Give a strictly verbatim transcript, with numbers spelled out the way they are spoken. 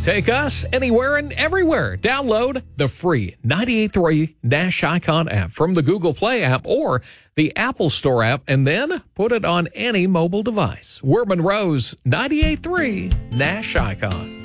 Take us anywhere and everywhere. Download the free ninety-eight point three Nash Icon app from the Google Play app or the Apple Store app, and then put it on any mobile device. We're Monroe's ninety-eight point three Nash Icon.